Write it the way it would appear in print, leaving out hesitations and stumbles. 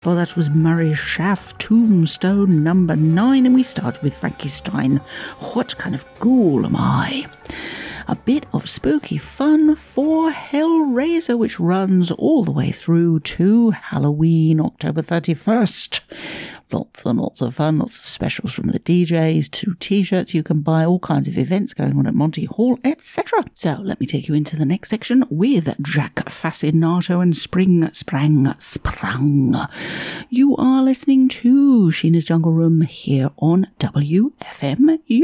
For that was Murray Schaff, Tombstone number 9, and we start with Frankenstein. What kind of ghoul am I? A bit of spooky fun for Hellraiser, which runs all the way through to Halloween, October 31st. Lots and lots of fun, lots of specials from the DJs, 2 t-shirts you can buy, all kinds of events going on at Monty Hall, etc. So let me take you into the next section with Jack Fascinato and Spring Sprang Sprung. You are listening to Sheena's Jungle Room here on WFMU.